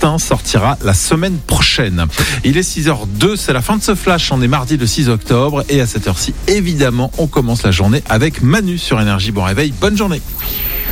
Instinct sortira la semaine prochaine. Il est 6h02, c'est la fin de ce flash. On est mardi le 6 octobre et à cette heure-ci, évidemment, on commence la journée avec Manu sur Énergie. Bon réveil, bonne journée.